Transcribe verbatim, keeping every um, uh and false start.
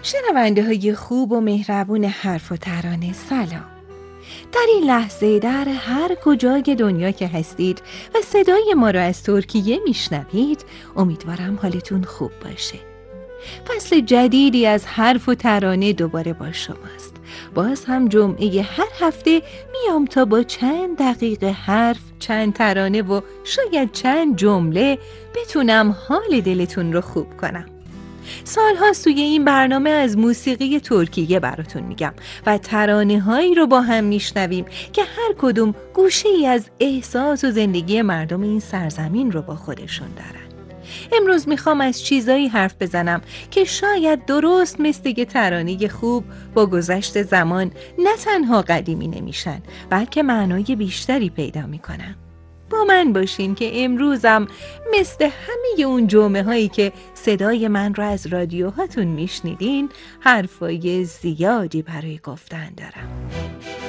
شنونده های خوب و مهربون حرف و ترانه، سلام. در این لحظه در هر کجای دنیا که هستید و صدای ما را از ترکیه میشنوید، امیدوارم حالتون خوب باشه. فصل جدیدی از حرف و ترانه دوباره با شماست. باز هم جمعه هر هفته میام تا با چند دقیقه حرف، چند ترانه و شاید چند جمله بتونم حال دلتون رو خوب کنم. سال هاست توی این برنامه از موسیقی ترکیه براتون میگم و ترانه هایی رو با هم میشنویم که هر کدوم گوشه ای از احساس و زندگی مردم این سرزمین رو با خودشون دارن. امروز میخوام از چیزایی حرف بزنم که شاید درست مثل یه ترانه خوب با گذشت زمان نه تنها قدیمی نمیشن، بلکه معنای بیشتری پیدا میکنن. با من باشین که امروزم مثل همه اون جمعه هایی که صدای من رو از رادیوهاتون میشنیدین حرفای زیادی برای گفتن دارم.